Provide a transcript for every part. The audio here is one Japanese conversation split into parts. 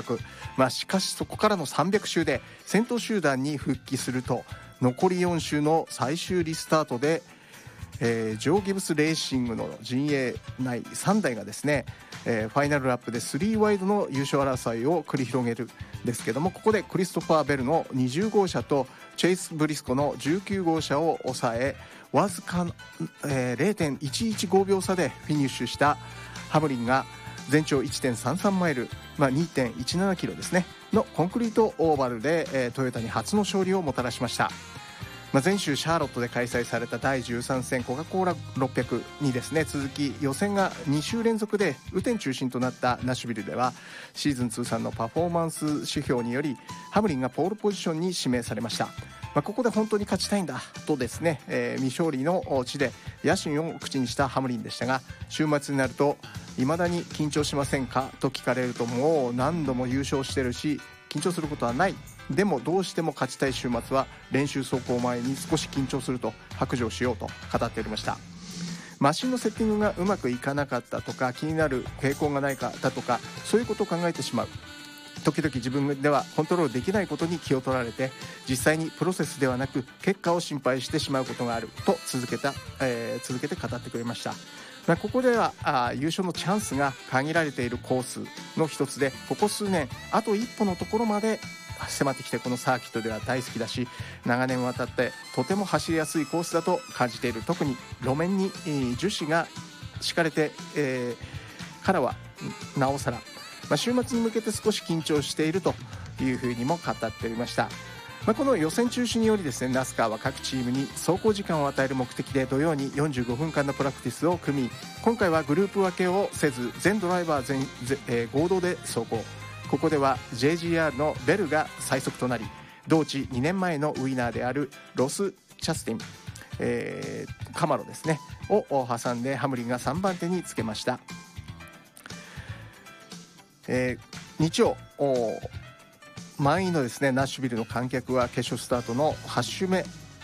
着、しかしそこからの300周で先頭集団に復帰すると、残り4周の最終リスタートで、ジョー・ギブスレーシングの陣営内3台がですね、ファイナルラップで3ワイドの優勝争いを繰り広げるんですけども、ここでクリストファー・ベルの20号車とチェイス・ブリスコの19号車を抑え、わずか、0.115 秒差でフィニッシュしたハムリンが全長 1.33 マイル、2.17 キロですねのコンクリートオーバルで、トヨタに初の勝利をもたらしました。前週シャーロットで開催された第13戦コカ・コーラ600にですね続き、予選が2週連続で雨天中心となったナッシュビルでは、シーズン通算のパフォーマンス指標によりハムリンがポールポジションに指名されました。ここで本当に勝ちたいんだとですね、未勝利の地で野心を口にしたハムリンでしたが、週末になると未だに緊張しませんかと聞かれると、もう何度も優勝してるし緊張することはない、でもどうしても勝ちたい週末は練習走行前に少し緊張すると白状しようと語っておりました。マシンのセッティングがうまくいかなかったとか、気になる傾向がないかだとか、そういうことを考えてしまう。時々自分ではコントロールできないことに気を取られて、実際にプロセスではなく結果を心配してしまうことがあると続けて語ってくれました。ここでは優勝のチャンスが限られているコースの一つで、ここ数年あと一歩のところまで迫ってきて、このサーキットでは大好きだし、長年渡ってとても走りやすいコースだと感じている。特に路面に樹脂が敷かれてからはなおさら、週末に向けて少し緊張しているというふうにも語っておりました。この予選中止によりですね、ナスカーは各チームに走行時間を与える目的で土曜に45分間のプラクティスを組み、今回はグループ分けをせず全ドライバー合同で走行。ここでは JGR のベルが最速となり、同地2年前のウィナーであるロス・チャスティン、カマロですねを挟んでハムリンが3番手につけました。日曜満員のですねナッシュビルの観客は決勝スタートの8周目、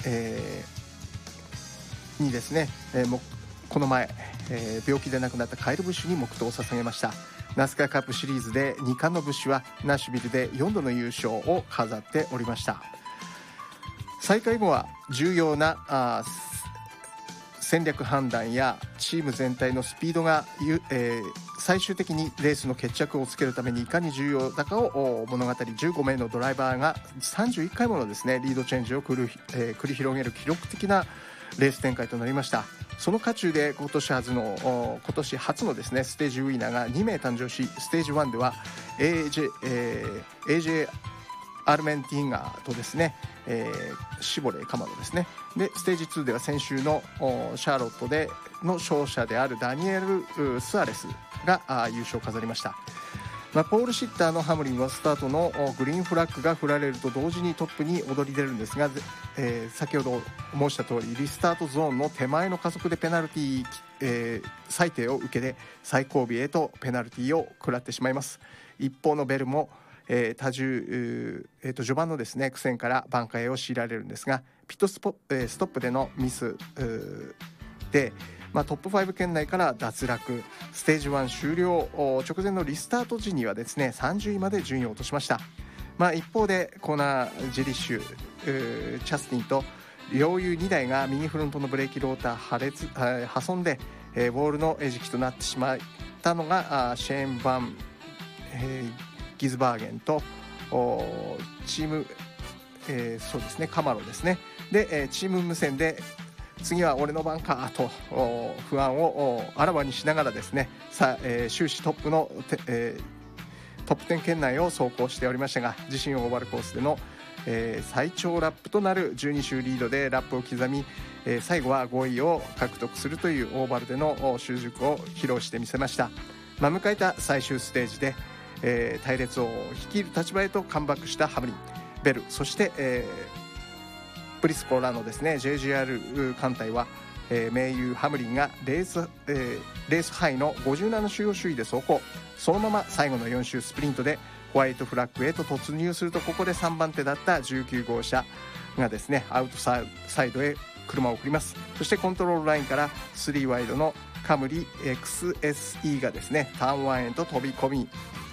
にですね、この前、病気で亡くなったカイル・ブッシュに黙祷を捧げました。ナスカーカップシリーズで2冠のブッシュはナッシュビルで4度の優勝を飾っておりました。再開後は重要な戦略判断やチーム全体のスピードが、最終的にレースの決着をつけるためにいかに重要だかを物語、15名のドライバーが31回ものですねリードチェンジを繰り広げる記録的なレース展開となりました。その渦中で今年初のですねステージウィナーが2名誕生し、ステージ1では AJ アルメンティンガーとですね、シボレー・カマロですね。でステージ2では先週のシャーロットでの勝者であるダニエル・スアレスが優勝を飾りました。ポールシッターのハムリンはスタートのグリーンフラッグが振られると同時にトップに躍り出るんですが、先ほど申した通りリスタートゾーンの手前の加速でペナルティー、裁定を受けて最後尾へとペナルティーを食らってしまいます。一方のベルも序盤のですね苦戦から挽回を強いられるんですが、ピットストップでのミスで、トップ5圏内から脱落。ステージ1終了直前のリスタート時にはですね30位まで順位を落としました。一方でコーナージェリッシュ、チャスティンと両雄2台が右フロントのブレーキローター破損で、ウォールの餌食となってしまったのがシェーン・バン、ギズバーゲンとチーム、そうですねカマロですね。でチーム無線で次は俺の番かと不安をあらわにしながらですね終始トップのトップ10圏内を走行しておりましたが、自身オーバルコースでの、最長ラップとなる12周リードでラップを刻み、最後は5位を獲得するというオーバルでの習熟を披露してみせました。迎えた最終ステージで、隊列を率いる立場へとカムバックしたハムリン、ベル、そして、ブリスコらのですね JGR 艦隊は、盟友ハムリンがレースハイの57周を首位で走行。そのまま最後の4周スプリントでホワイトフラッグへと突入すると、ここで3番手だった19号車がですねアウトサイドへ車を送ります。そしてコントロールラインから3ワイドのカムリ XSE がですねターン1へと飛び込み、